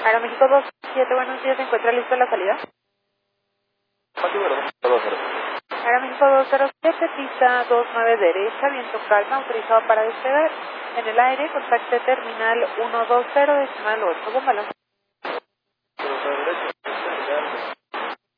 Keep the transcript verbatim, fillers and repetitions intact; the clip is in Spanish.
Aeroméxico dos siete, buenos días, ¿se encuentra listo la salida? Aeroméxico dos cero siete, pista dos nueve derecha, viento calma, autorizado para despegar. En el aire, contacte terminal uno dos cero, decimal ocho, con balón.